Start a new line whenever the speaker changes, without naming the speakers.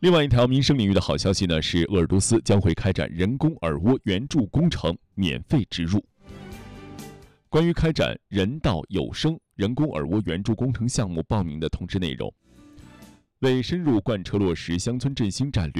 另外一条民生领域的好消息呢，是鄂尔多斯将会开展人工耳蜗援助工程免费植入。关于开展人道有声人工耳蜗援助工程项目报名的通知内容，为深入贯彻落实乡村振兴战略，